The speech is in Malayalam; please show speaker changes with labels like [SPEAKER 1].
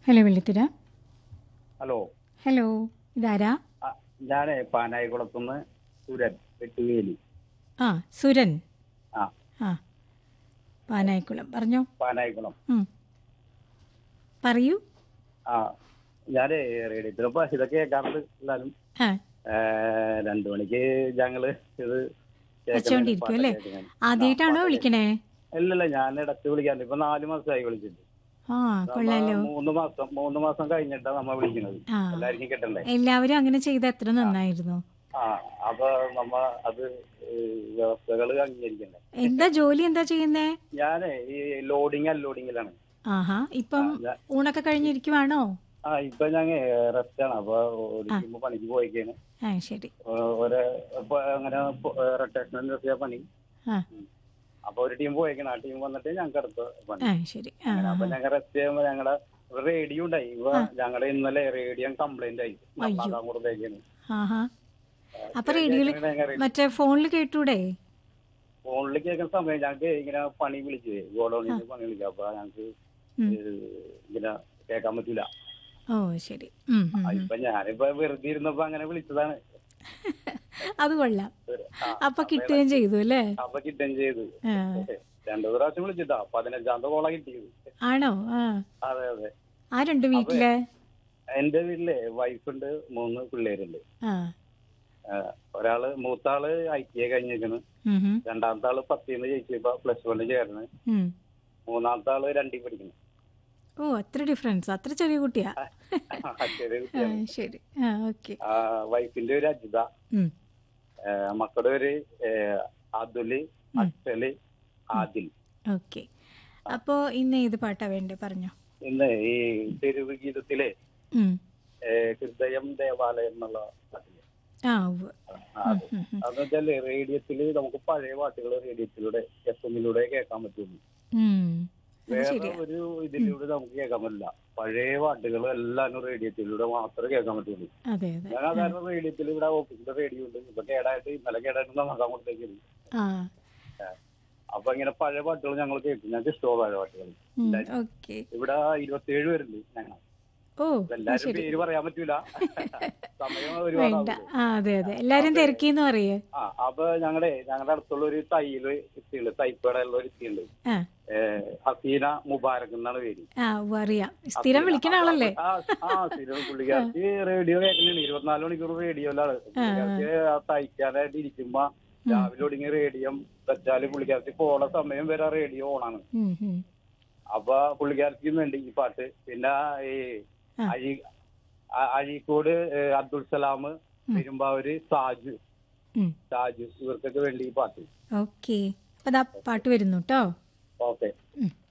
[SPEAKER 1] ഹലോ വെള്ളിത്തിര.
[SPEAKER 2] ഹലോ.
[SPEAKER 1] ഹലോ, ഇതാരാ?
[SPEAKER 2] ഞാൻ പാനായിക്കുളത്തുനിന്ന് സുരൻ വെട്ടുവേലി.
[SPEAKER 1] ആ, സുരൻ.
[SPEAKER 2] ആ,
[SPEAKER 1] ആ, പാനായിക്കുളം. പറഞ്ഞോ.
[SPEAKER 2] പാനായിക്കുളം.
[SPEAKER 1] പറയൂ.
[SPEAKER 2] ആ, ഞാൻ റേഡിയോത്തിലപ്പോ ഇതൊക്കെ കേൾക്കാറുണ്ട് എല്ലാവരും.
[SPEAKER 1] ആ,
[SPEAKER 2] 2 മണിക്ക് ഞങ്ങള് ഇത്
[SPEAKER 1] വെച്ചോണ്ടിരിക്കും അല്ലേ? ആദ്യമായിട്ടാണോ വിളിക്കണേ?
[SPEAKER 2] ഇല്ലല്ല, ഞാൻ ഇടയ്ക്ക് വിളിക്കാറുണ്ട്. ഇപ്പൊ 4 മാസമായി വിളിച്ചിട്ട്.
[SPEAKER 1] ആ, കൊള്ളാലോ.
[SPEAKER 2] 3 മാസം കഴിഞ്ഞിട്ടാ നമ്മ വിളിക്കുന്നത്.
[SPEAKER 1] ആ,
[SPEAKER 2] എല്ലാവർക്കും കിട്ടണ്ടേ?
[SPEAKER 1] എല്ലാവരും അങ്ങനെ ചെയ്ത എത്ര നന്നായിരുന്നു.
[SPEAKER 2] ആ, അപ്പൊ നമ്മ അത് വ്യവസ്ഥകള് അംഗീകരിക്കണ്ടേ?
[SPEAKER 1] എന്താ ജോലി, എന്താ ചെയ്യുന്നേ?
[SPEAKER 2] ഞാനേ ഈ ലോഡിങ് അൺലോഡിങ്ങിലാണ്.
[SPEAKER 1] ആഹാ, ഇപ്പം ഊണൊക്കെ കഴിഞ്ഞിരിക്കുവാണോ?
[SPEAKER 2] ഇപ്പൊ ഞാൻ റെസ്റ്റാണ്. അപ്പൊ ഒരു പണിക്ക് പോയിക്കാണ്.
[SPEAKER 1] ആ, ശരി.
[SPEAKER 2] അങ്ങനെ റൊട്ടേഷണൽ പണി.
[SPEAKER 1] ആ,
[SPEAKER 2] അപ്പൊ ഒരു ടീം പോയിക്കണം. ആ ടീം വന്നിട്ട് ഞങ്ങൾക്ക് അടുത്ത പണി.
[SPEAKER 1] ആ, ശരി. ആ,
[SPEAKER 2] അപ്പൊ ഞങ്ങൾ റെസ്റ്റ് ചെയ്യുമ്പോ ഞങ്ങളുടെ റേഡിയോ ഉണ്ടായി. ഞങ്ങളുടെ ഇന്നലെ റേഡിയോ കംപ്ലൈന്റ് ആയി. കൊടുത്തേക്കാണ്.
[SPEAKER 1] ആഹാ. അപ്പൊ റേഡിയോയില് മറ്റേ ഫോണിൽ കേട്ടൂടെ?
[SPEAKER 2] ഫോണിൽ കേൾക്കുന്ന സമയം ഞങ്ങൾക്ക് ഇങ്ങനെ പണി വിളിച്ചേ, ഗോഡൌണിൽ നിന്ന് പണി വിളിക്കുക. അപ്പൊ ഞങ്ങൾക്ക് ഇങ്ങനെ കേൾക്കാൻ പറ്റൂല.
[SPEAKER 1] ഓ, ശരി.
[SPEAKER 2] ഇപ്പൊ ഞാനിപ്പോ വെറുതെ ഇരുന്നപ്പോ അങ്ങനെ വിളിച്ചതാണ്.
[SPEAKER 1] അത് കൊള്ളാം. അപ്പൊ കിട്ടുകയും ചെയ്തു അല്ലേ?
[SPEAKER 2] അപ്പൊ കിട്ടുകയും ചെയ്തു. 2 പ്രാവശ്യം വിളിച്ചിട്ടാ. 15ാമത്തെ കോളാ കിട്ടിയത്.
[SPEAKER 1] ആണോ? ആ,
[SPEAKER 2] അതെ അതെ.
[SPEAKER 1] ആരുണ്ട് വീട്ടില്?
[SPEAKER 2] എന്റെ വീട്ടില് വൈഫുണ്ട്, 3 പിള്ളേരുണ്ട്. മൂത്താള് ITA കഴിഞ്ഞേക്കണ്. രണ്ടാമത്തെ ആള് 10th ജയിച്ചപ്പോ +1 ചേർന്ന്. 3ാമത്തെ ആള് 2 പഠിക്കുന്നു.
[SPEAKER 1] ഓ, അത്ര ഡിഫറൻസ്. അത്ര ചെറിയ കുട്ടിയാ? ശരി. ഓക്കെ.
[SPEAKER 2] വൈഫിന്റെ പേര് അജിത. മക്കളുടെ പേര് അതുല്, അക്ഷല്, ആദിൽ.
[SPEAKER 1] ഓക്കെ. അപ്പോ ഇന്ന് ഏത് പാട്ടാ വേണ്ടേ? പറഞ്ഞോ.
[SPEAKER 2] ഇന്ന് ഈ തെരുവ് ഗീതത്തിലെ ഹൃദയം ദേവാലയം എന്നുള്ള പാട്ടില്ലേ? അതെന്ന് വെച്ചാല് റേഡിയോത്തില് നമുക്ക് പഴയ പാട്ടുകൾ റേഡിയോത്തിലൂടെ FM-ലൂടെ കേൾക്കാൻ പറ്റുള്ളൂ. വേറെ ഒരു ഇതിലൂടെ നമുക്ക് കേൾക്കാൻ പറ്റില്ല. പഴയ പാട്ടുകൾ എല്ലാം റേഡിയോത്തിലൂടെ മാത്രമേ കേൾക്കാൻ പറ്റുള്ളൂ. ഞാൻ സാധാരണ റേഡിയോത്തിൽ ഇവിടെ ഓഫീസിന്റെ റേഡിയോ ഉണ്ട്. ഇപ്പൊ ഇന്നലെ കേടായിട്ട് നന്നാക്കാൻ കൊടുത്തേക്കുന്നു. അപ്പൊ ഇങ്ങനെ പഴയ പാട്ടുകൾ ഞങ്ങൾ കേൾക്കും. ഞങ്ങൾക്ക് ഇഷ്ടമുള്ള പഴയ പാട്ടുകൾ. ഇവിടെ 27 പേരുണ്ട് ഞങ്ങൾ. എല്ലാരും പേര് പറയാൻ പറ്റൂല, സമയം ഒരുപാട്.
[SPEAKER 1] എല്ലാരും തിരക്കിന്ന് പറയേ.
[SPEAKER 2] അപ്പൊ ഞങ്ങളുടെ അടുത്തുള്ള ഒരു തയ്യല് ഇത്തിയുണ്ട്, തയ്പ്പടയുള്ള ഒരു ഇത്തിയുണ്ട്. ഹസീന മുബാരക് എന്നാണ് പേര്.
[SPEAKER 1] സ്ഥിരം വിളിക്കുന്ന ആളല്ലേ?
[SPEAKER 2] സ്ഥിരം. പുള്ളിക്കാർക്ക് റേഡിയോ കേൾക്കുന്നുണ്ട്. 24 മണിക്കൂർ റേഡിയോയിലാണ്. പുള്ളിക്കാർക്ക് തയ്ക്കാനായിട്ട് ഇരിക്കുമ്പോ രാവിലെ ഒടുങ്ങിയ റേഡിയോ വെച്ചാല് പുള്ളിക്കാർക്ക് പോണ സമയം വരെ റേഡിയോ ഓണാണ്. അപ്പൊ പുള്ളിക്കാർക്കും വേണ്ടി ഈ പാട്ട്. പിന്നെ ഈ അഴീക്കോട് അബ്ദുൾ സലാം, പെരുമ്പാവൂര് സാജു ഇവർക്കൊക്കെ വേണ്ടി ഈ പാട്ട്.
[SPEAKER 1] ഓക്കെ. അപ്പൊ പാട്ട് വരുന്നു കേട്ടോ.
[SPEAKER 2] ഓക്കെ.